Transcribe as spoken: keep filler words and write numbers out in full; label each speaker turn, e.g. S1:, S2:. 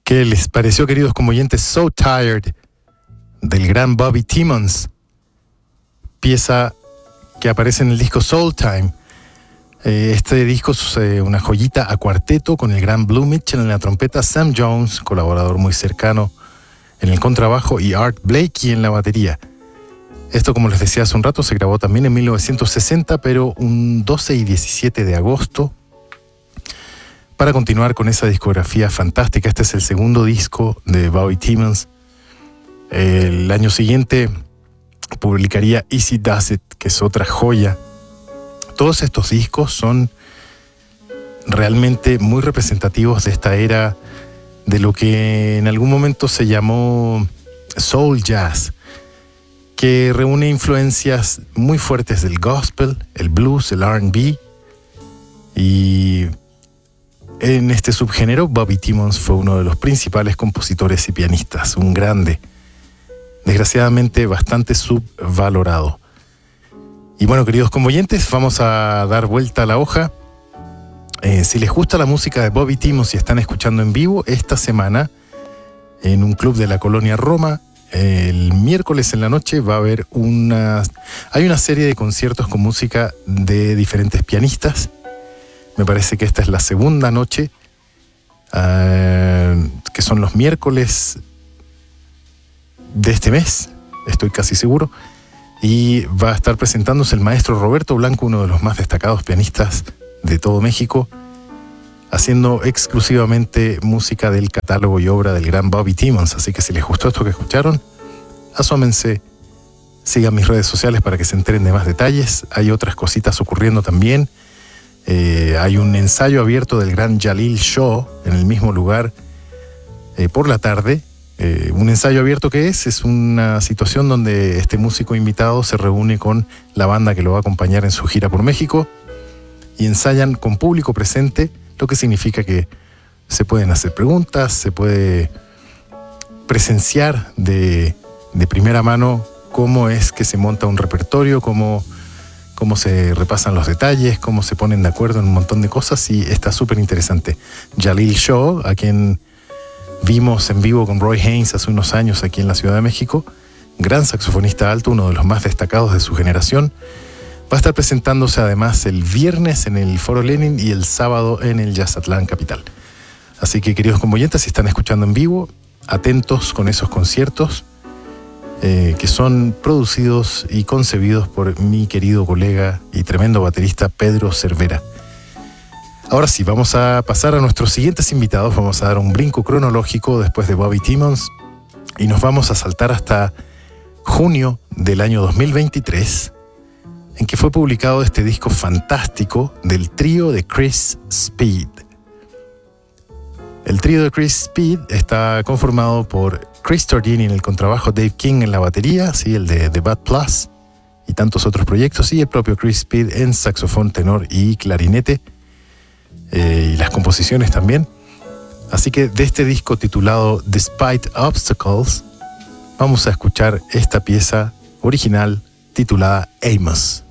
S1: ¿Qué les pareció, queridos conmoyentes? So Tired, del gran Bobby Timmons, pieza que aparece en el disco Soul Time. Eh, este disco es eh, una joyita a cuarteto con el gran Blue Mitchell en la trompeta, Sam Jones, colaborador muy cercano, en el contrabajo, y Art Blakey en la batería. Esto, como les decía hace un rato, se grabó también en mil novecientos sesenta, pero un doce y diecisiete de agosto, para continuar con esa discografía fantástica. Este es el segundo disco de Bobby Timmons. El año siguiente publicaría Easy Does It, que es otra joya. Todos estos discos son realmente muy representativos de esta era de lo que en algún momento se llamó soul jazz, que reúne influencias muy fuertes del gospel, el blues, el R and B. Y en este subgénero, Bobby Timmons fue uno de los principales compositores y pianistas, un grande, desgraciadamente bastante subvalorado. Y bueno, queridos convoyentes, vamos a dar vuelta a la hoja. Eh, si les gusta la música de Bobby Timmons y están escuchando en vivo, esta semana, en un club de la colonia Roma, el miércoles en la noche va a haber una... Hay una serie de conciertos con música de diferentes pianistas. Me parece que esta es la segunda noche, uh, que son los miércoles de este mes, estoy casi seguro. Y va a estar presentándose el maestro Roberto Blanco, uno de los más destacados pianistas de todo México, haciendo exclusivamente música del catálogo y obra del gran Bobby Timmons. Así que si les gustó esto que escucharon, asómense, sigan mis redes sociales para que se enteren de más detalles. Hay otras cositas ocurriendo también. Eh, hay un ensayo abierto del gran Jalil Shaw en el mismo lugar eh, por la tarde. Eh, un ensayo abierto, que es, es una situación donde este músico invitado se reúne con la banda que lo va a acompañar en su gira por México y ensayan con público presente, lo que significa que se pueden hacer preguntas, se puede presenciar de, de primera mano cómo es que se monta un repertorio, cómo, cómo se repasan los detalles, cómo se ponen de acuerdo en un montón de cosas, y está súper interesante. Jalil Shaw, a quien vimos en vivo con Roy Haynes hace unos años aquí en la Ciudad de México, gran saxofonista alto, uno de los más destacados de su generación, va a estar presentándose además el viernes en el Foro Lenin y el sábado en el Jazzatlán Capital. Así que, queridos convoyentes, si están escuchando en vivo, atentos con esos conciertos eh, que son producidos y concebidos por mi querido colega y tremendo baterista Pedro Cervera. Ahora sí, vamos a pasar a nuestros siguientes invitados. Vamos a dar un brinco cronológico después de Bobby Timmons y nos vamos a saltar hasta junio del año dos mil veintitrés, en que fue publicado este disco fantástico del trío de Chris Speed. El trío de Chris Speed está conformado por Chris Tordini en el contrabajo, Dave King en la batería, ¿sí? El de The Bad Plus y tantos otros proyectos, y el propio Chris Speed en saxofón, tenor y clarinete. Eh, y las composiciones también. Así que de este disco titulado Despite Obstacles, vamos a escuchar esta pieza original titulada Amos.